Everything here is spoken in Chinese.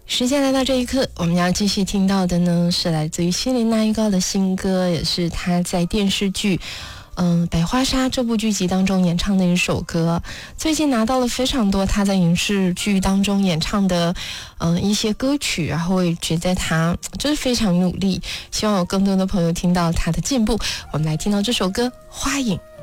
时间来到这一刻，我们要继续听到的呢是来自于希林娜依高的新歌，也是她在电视剧百花杀这部剧集当中演唱的一首歌。最近拿到了非常多她在影视剧当中演唱的一些歌曲，然后我也觉得她就是非常努力，希望有更多的朋友听到她的进步。我们来听到这首歌《花影》。